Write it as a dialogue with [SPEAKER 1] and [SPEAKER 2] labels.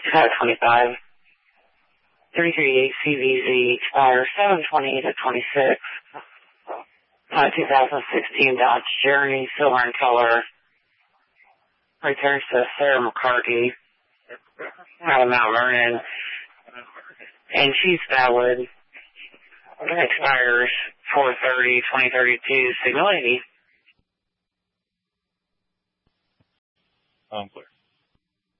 [SPEAKER 1] 25. 338 CVZ expires 7/28 of 26. 2016 Dodge Journey, silver in color. Returns to Sarah McCarty out of Mount Vernon. And she's valid. It expires 4/30/2032. Signal 80.
[SPEAKER 2] Clear.